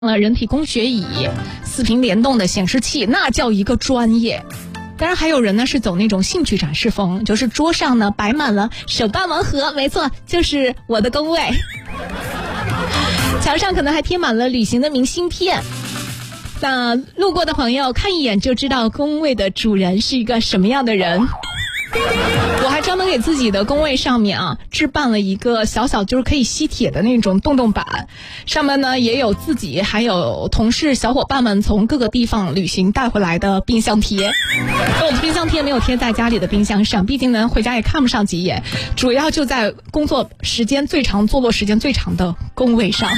人体工学椅、4屏联动的显示器，那叫一个专业。当然还有人呢是走那种兴趣展示风，就是桌上呢摆满了手办盲盒，没错，就是我的工位。墙上可能还贴满了旅行的明信片。那路过的朋友看一眼就知道工位的主人是一个什么样的人。我还专门给自己的工位上面置办了一个小小就是可以吸铁的那种洞洞板，上面呢也有自己还有同事小伙伴们从各个地方旅行带回来的冰箱贴。我的冰箱贴没有贴在家里的冰箱上，毕竟呢回家也看不上几眼，主要就在工作时间最长、坐落时间最长的工位上。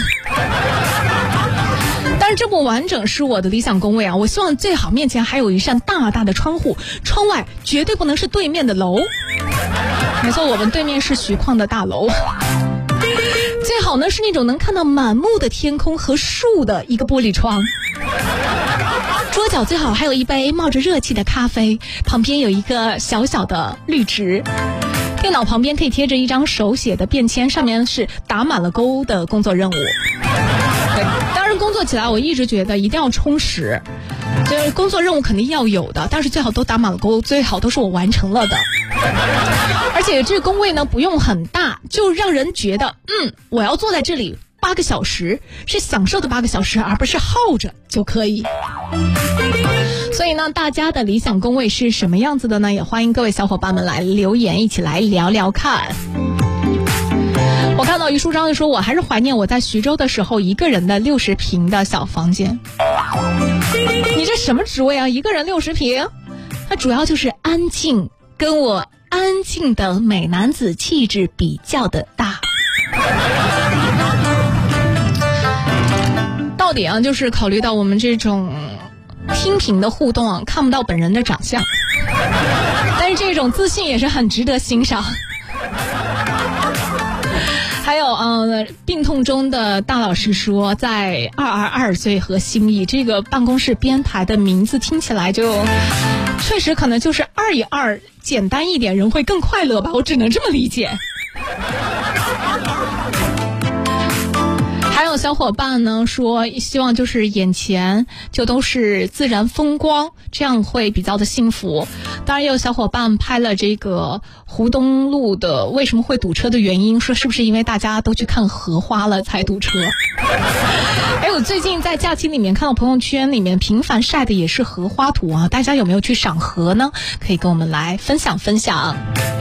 但是这不完整是我的理想工位我希望最好面前还有一扇大大的窗户，窗外绝对不能是对面的楼。没错，我们对面是徐矿的大楼。最好呢是那种能看到满目的天空和树的一个玻璃窗。桌角最好还有一杯冒着热气的咖啡，旁边有一个小小的绿植。电脑旁边可以贴着一张手写的便签，上面是打满了勾的工作任务。当然工作起来我一直觉得一定要充实，就是工作任务肯定要有的，但是最好都打满了勾，最好都是我完成了的。而且这个工位呢不用很大，就让人觉得我要坐在这里8个小时，是享受的8个小时，而不是耗着就可以。所以呢大家的理想工位是什么样子的呢？也欢迎各位小伙伴们来留言，一起来聊聊看。我看到于书章就说，我还是怀念我在徐州的时候一个人的60平的小房间。你这什么职位一个人60平？它主要就是安静，跟我安静的美男子气质比较的大。到底就是考虑到我们这种听频的互动看不到本人的长相，但是这种自信也是很值得欣赏。还有病痛中的大老师说，在222岁和心意这个办公室编排的名字听起来就确实可能就是2与2简单一点，人会更快乐吧，我只能这么理解。还有小伙伴呢说，希望就是眼前就都是自然风光，这样会比较的幸福。当然也有小伙伴拍了这个湖东路的为什么会堵车的原因，说是不是因为大家都去看荷花了才堵车。我最近在假期里面看到朋友圈里面频繁晒的也是荷花图大家有没有去赏荷呢？可以跟我们来分享分享。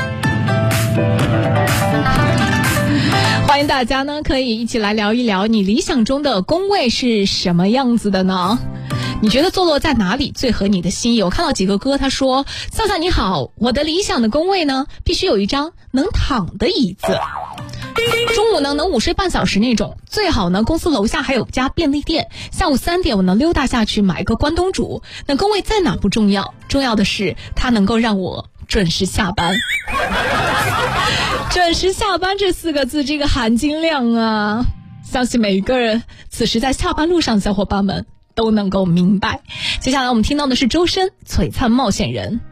欢迎大家呢可以一起来聊一聊，你理想中的工位是什么样子的呢？你觉得坐落在哪里最合你的心意？我看到几个哥他说，笑笑你好，我的理想的工位呢必须有一张能躺的椅子，中午呢能午睡半小时那种，最好呢公司楼下还有家便利店，下午3点我能溜达下去买个关东煮。那工位在哪不重要，重要的是它能够让我准时下班。准时下班这4个字，这个含金量相信每一个人此时在下班路上的小伙伴们都能够明白。接下来我们听到的是周深《璀璨冒险人》。